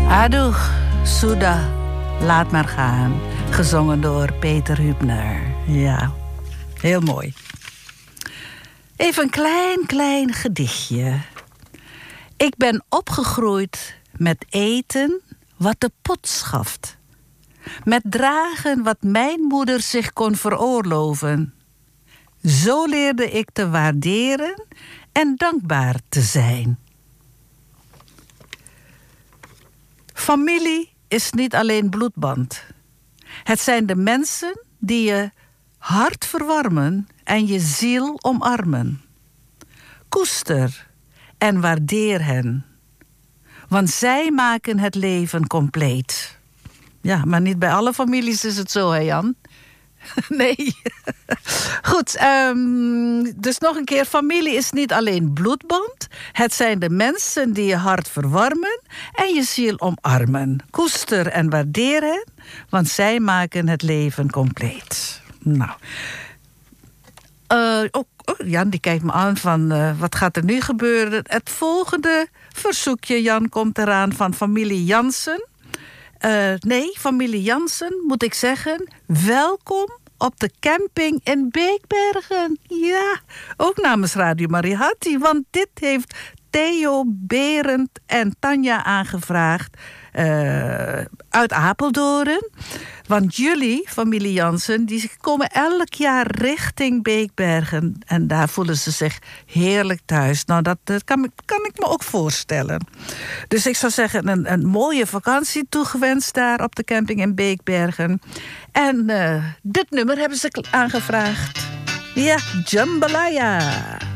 Adoeg, Suda, laat maar gaan. Gezongen door Peter Hübner. Ja, heel mooi. Even een klein gedichtje. Ik ben opgegroeid met eten wat de pot schaft. Met dragen wat mijn moeder zich kon veroorloven. Zo leerde ik te waarderen en dankbaar te zijn. Familie is niet alleen bloedband. Het zijn de mensen die je hart verwarmen en je ziel omarmen. Koester en waardeer hen. Want zij maken het leven compleet. Ja, maar niet bij alle families is het zo, hè Jan? Nee. Goed, dus nog een keer. Familie is niet alleen bloedband. Het zijn de mensen die je hart verwarmen en je ziel omarmen. Koester en waardeer hen, want zij maken het leven compleet. Nou. Jan die kijkt me aan van wat gaat er nu gebeuren? Het volgende verzoekje, Jan, komt eraan van familie Jansen. Familie Jansen, moet ik zeggen. Welkom op de camping in Beekbergen. Ja, ook namens Radio Mariahati. Want dit heeft Theo, Berend en Tanja aangevraagd uit Apeldoorn. Want jullie, familie Jansen, die komen elk jaar richting Beekbergen. En daar voelen ze zich heerlijk thuis. Nou, dat kan ik me ook voorstellen. Dus ik zou zeggen, een mooie vakantie toegewenst daar op de camping in Beekbergen. En dit nummer hebben ze aangevraagd. Ja, Jambalaya.